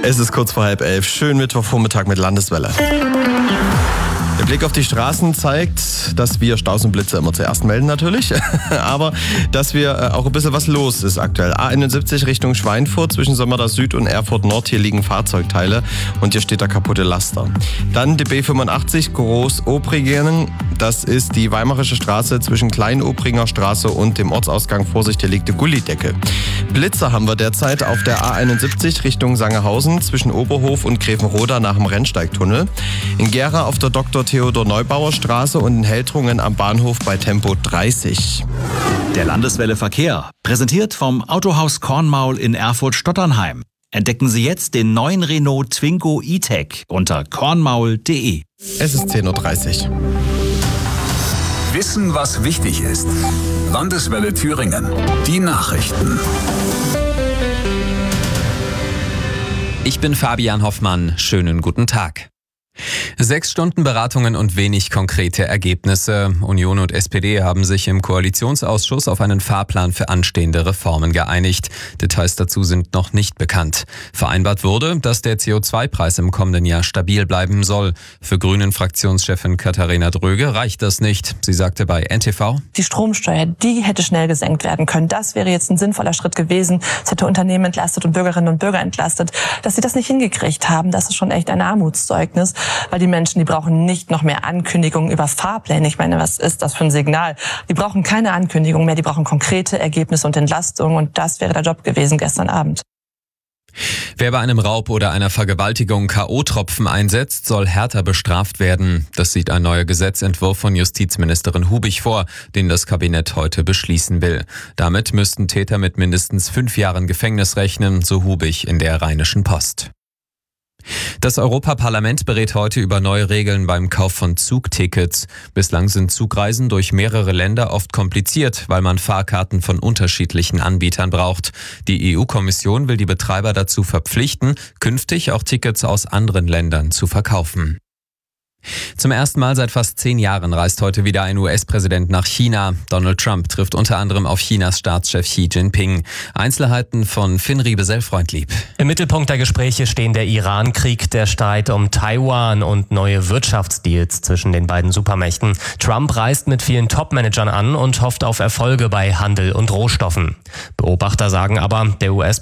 Es ist kurz vor 10:30. Schönen Mittwochvormittag mit Landeswelle. Der Blick auf die Straßen zeigt, dass wir Staus und Blitze immer zuerst melden natürlich, aber dass wir auch ein bisschen was los ist aktuell. A71 Richtung Schweinfurt zwischen Sömmerda Süd und Erfurt Nord, hier liegen Fahrzeugteile und hier steht der kaputte Laster. Dann die B85 Groß-Obrigen, das ist die Weimarische Straße zwischen Klein-Obringer Straße und dem Ortsausgang. Vorsicht, hier liegt die Gullidecke. Blitzer haben wir derzeit auf der A71 Richtung Sangerhausen zwischen Oberhof und Grevenroda nach dem Rennsteigtunnel. In Gera auf der Dr. Theodor Neubauer Straße und in Heltrungen am Bahnhof bei Tempo 30. Der Landeswelle Verkehr, präsentiert vom Autohaus Kornmaul in Erfurt-Stotternheim. Entdecken Sie jetzt den neuen Renault Twingo E-Tech unter kornmaul.de. Es ist 10:30 Uhr. Wissen, was wichtig ist. Landeswelle Thüringen. Die Nachrichten. Ich bin Fabian Hoffmann. Schönen guten Tag. 6 Stunden Beratungen und wenig konkrete Ergebnisse. Union und SPD haben sich im Koalitionsausschuss auf einen Fahrplan für anstehende Reformen geeinigt. Details dazu sind noch nicht bekannt. Vereinbart wurde, dass der CO2-Preis im kommenden Jahr stabil bleiben soll. Für Grünen-Fraktionschefin Katharina Dröge reicht das nicht. Sie sagte bei NTV: Die Stromsteuer, die hätte schnell gesenkt werden können. Das wäre jetzt ein sinnvoller Schritt gewesen. Es hätte Unternehmen entlastet und Bürgerinnen und Bürger entlastet. Dass sie das nicht hingekriegt haben, das ist schon echt ein Armutszeugnis. Weil die Menschen, die brauchen nicht noch mehr Ankündigungen über Fahrpläne. Ich meine, was ist das für ein Signal? Die brauchen keine Ankündigung mehr, die brauchen konkrete Ergebnisse und Entlastungen. Und das wäre der Job gewesen gestern Abend. Wer bei einem Raub oder einer Vergewaltigung K.O.-Tropfen einsetzt, soll härter bestraft werden. Das sieht ein neuer Gesetzentwurf von Justizministerin Hubig vor, den das Kabinett heute beschließen will. Damit müssten Täter mit mindestens 5 Jahren Gefängnis rechnen, so Hubig in der Rheinischen Post. Das Europaparlament berät heute über neue Regeln beim Kauf von Zugtickets. Bislang sind Zugreisen durch mehrere Länder oft kompliziert, weil man Fahrkarten von unterschiedlichen Anbietern braucht. Die EU-Kommission will die Betreiber dazu verpflichten, künftig auch Tickets aus anderen Ländern zu verkaufen. Zum ersten Mal seit fast 10 Jahren reist heute wieder ein US-Präsident nach China. Donald Trump trifft unter anderem auf Chinas Staatschef Xi Jinping. Einzelheiten von Finn Riebesell-Freundlieb. Im Mittelpunkt der Gespräche stehen der Iran-Krieg, der Streit um Taiwan und neue Wirtschaftsdeals zwischen den beiden Supermächten. Trump reist mit vielen Top-Managern an und hofft auf Erfolge bei Handel und Rohstoffen. Beobachter sagen aber, der US